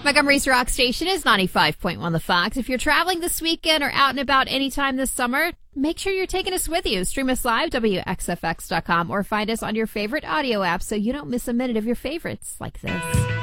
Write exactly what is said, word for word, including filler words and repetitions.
Montgomery's Rock Station is ninety-five point one The Fox. If you're traveling this weekend or out and about anytime this summer, make sure you're taking us with you. Stream us live, W X F X dot com, or find us on your favorite audio app so you don't miss a minute of your favorites like this.